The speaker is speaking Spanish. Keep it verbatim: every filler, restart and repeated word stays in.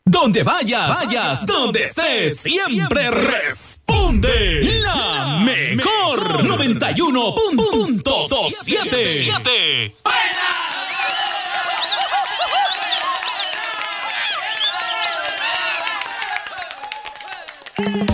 Donde vayas, vayas, donde estés, siempre responde la mejor noventa y uno punto siete.